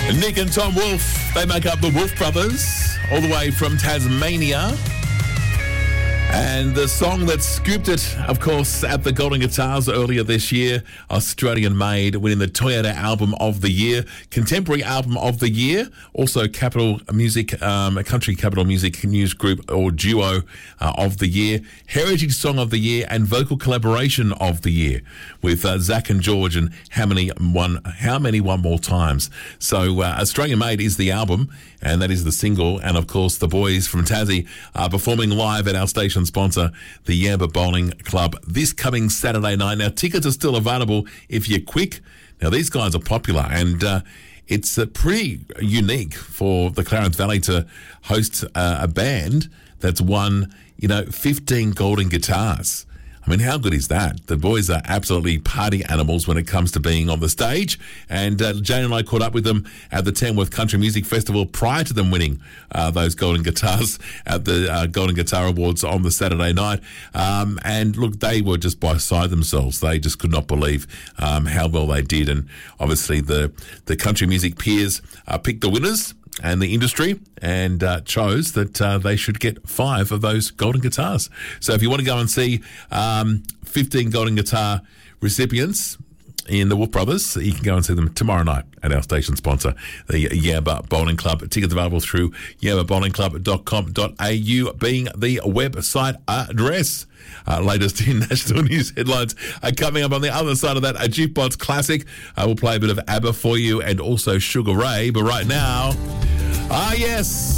Nick and Tom Wolf, they make up the Wolf Brothers, all the way from Tasmania. And the song that scooped it, of course, at the Golden Guitars earlier this year, Australian-made, winning the Toyota Album of the Year, Contemporary Album of the Year, also Capital Music, Country Capital Music News Group or Duo of the Year, Heritage Song of the Year, and Vocal Collaboration of the Year with Zach and George and How Many One More Times. So Australian-made is the album, and that is the single. And, of course, the boys from Tassie are performing live at our station sponsor, the Yamba Bowling Club, this coming Saturday night. Now, tickets are still available if you're quick. Now, these guys are popular, and it's pretty unique for the Clarence Valley to host a band that's won, 15 golden guitars. I mean, how good is that? The boys are absolutely party animals when it comes to being on the stage. And Jane and I caught up with them at the Tamworth Country Music Festival prior to them winning those golden guitars at the Golden Guitar Awards on the Saturday night. And look, they were just beside themselves. They just could not believe how well they did. And obviously the country music peers picked the winners and the industry, and chose that they should get 5 of those golden guitars. So if you want to go and see 15 golden guitar recipients in the Wolf Brothers, you can go and see them tomorrow night at our station sponsor, the Yamba Bowling Club. Tickets available through yambabowlingclub.com.au being the website address. Latest in national news headlines are coming up on the other side of that. A Jukebox classic. We'll play a bit of ABBA for you and also Sugar Ray. But right now, yes,